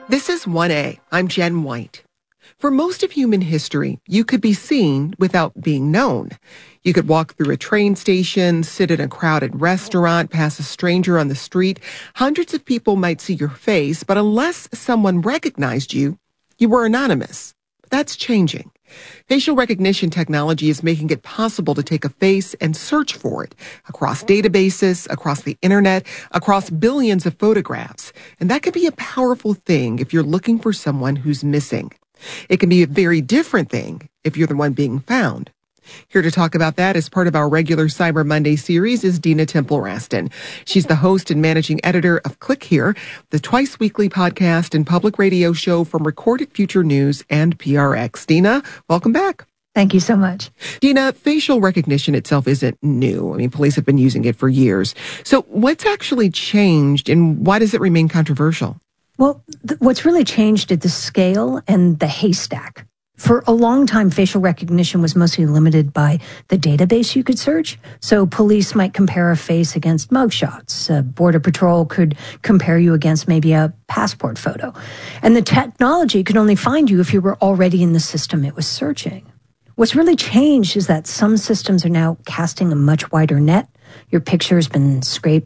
This is 1A. I'm Jen White. For most of human history, you could be seen without being known. You could walk through a train station, sit in a crowded restaurant, pass a stranger on the street. Hundreds of people might see your face, but unless someone recognized you, you were anonymous. That's changing. Facial recognition technology is making it possible to take a face and search for it across databases, across the internet, across billions of photographs. And that can be a powerful thing if you're looking for someone who's missing. It can be a very different thing if you're the one being found. Here to talk about that as part of our regular Cyber Monday series is Dina Temple-Raston. She's the host and managing editor of Click Here, the twice-weekly podcast and public radio show from Recorded Future News and PRX. Dina, welcome back. Thank you so much. Dina, facial recognition itself isn't new. I mean, police have been using it for years. So what's actually changed and why does it remain controversial? Well, what's really changed is the scale and the haystack. For a long time, facial recognition was mostly limited by the database you could search. So police might compare a face against mugshots. Border Patrol could compare you against maybe a passport photo. And the technology could only find you if you were already in the system it was searching. What's really changed is that some systems are now casting a much wider net. Your picture has been scraped